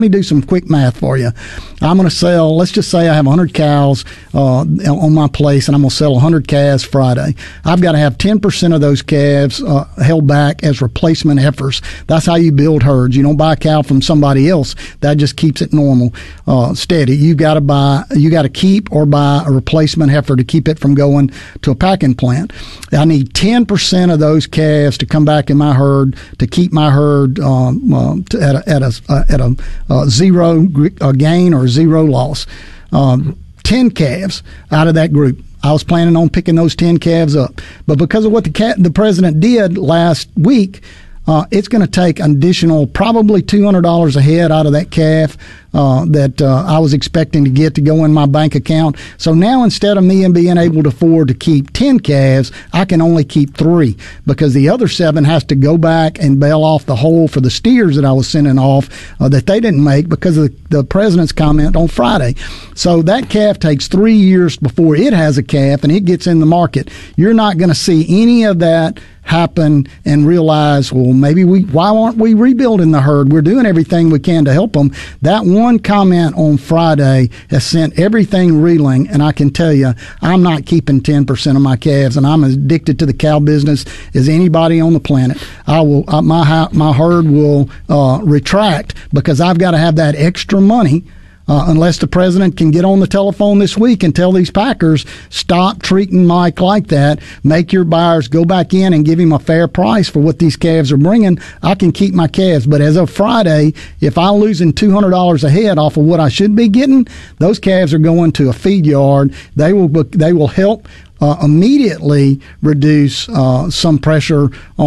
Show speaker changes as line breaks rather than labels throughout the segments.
me do some quick math for you. I'm going to sell, let's just say I have 100 cows on my place, and I'm going to sell 100 calves Friday. I've got to have 10% of those calves held back as replacement heifers. That's how you build herds. You don't buy a cow from somebody else. That just keeps it normal, steady. You got to keep or buy a replacement heifer to keep it from going to a packing plant. I need 10% of those calves to come back in my herd to keep my herd at a zero gain or zero loss. 10 calves out of that group. I was planning on picking those 10 calves up. But because of what the president did last week, it's going to take an additional probably $200 a head out of that calf that I was expecting to get to go in my bank account. So now instead of me being able to afford to keep 10 calves, I can only keep 3 because the other 7 has to go back and bail off the hole for the steers that I was sending off that they didn't make because of the president's comment on Friday. So that calf takes 3 years before it has a calf and it gets in the market. You're not going to see any of that happen and realize, well, maybe why aren't we rebuilding the herd? We're doing everything we can to help them. That one comment on Friday has sent everything reeling, and I can tell you, I'm not keeping 10% of my calves, and I'm as addicted to the cow business as anybody on the planet. My herd will retract because I've got to have that extra money. Unless the president can get on the telephone this week and tell these packers, stop treating Mike like that, make your buyers go back in and give him a fair price for what these calves are bringing, I can keep my calves. But as of Friday, if I'm losing $200 a head off of what I should be getting, those calves are going to a feed yard. They will help immediately reduce some pressure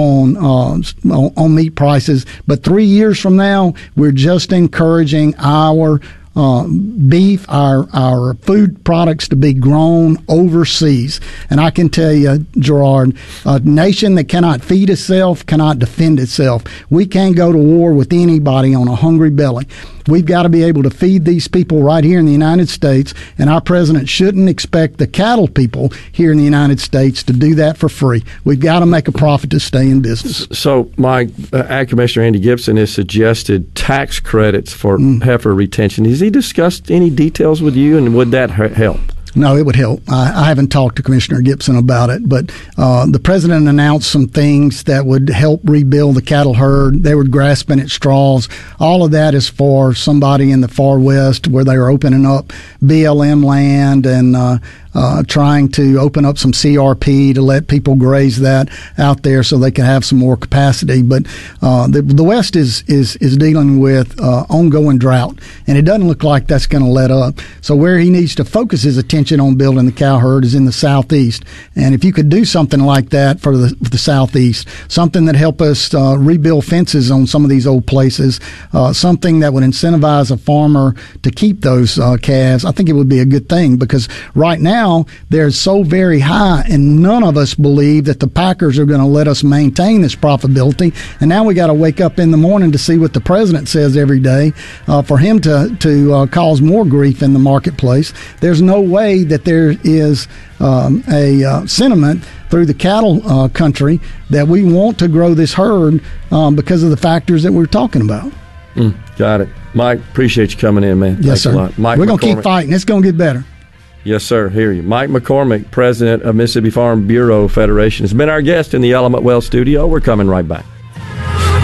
on meat prices. But 3 years from now, we're just encouraging our beef, our food products to be grown overseas. And I can tell you, Gerard, a nation that cannot feed itself cannot defend itself. We can't go to war with anybody on a hungry belly. We've got to be able to feed these people right here in the United States, and our president shouldn't expect the cattle people here in the United States to do that for free. We've got to make a profit to stay in business.
So, Mike, Ag Commissioner Andy Gipson has suggested tax credits for heifer retention. Has he discussed any details with you, and would that help?
No, it would help. I haven't talked to Commissioner Gipson about it, but the president announced some things that would help rebuild the cattle herd. They were grasping at straws. All of that is for somebody in the far west where they are opening up BLM land and trying to open up some CRP to let people graze that out there so they can have some more capacity. But the West is dealing with ongoing drought, and it doesn't look like that's going to let up. So where he needs to focus his attention on building the cow herd is in the Southeast. And if you could do something like that for the Southeast, something that help us rebuild fences on some of these old places, something that would incentivize a farmer to keep those calves, I think it would be a good thing, because right now they're so very high, and none of us believe that the packers are going to let us maintain this profitability. And now we got to wake up in the morning to see what the president says every day for him to cause more grief in the marketplace. There's no way that there is a sentiment through the cattle country that we want to grow this herd because of the factors that we're talking about.
Got it. Mike, appreciate you coming in, man.
Yes,
Thanks
sir.
a lot. Mike,
we're going to keep fighting. It's going to get better.
Yes, sir. Hear you. Mike McCormick, president of Mississippi Farm Bureau Federation, has been our guest in the Element Wealth studio. We're coming right back.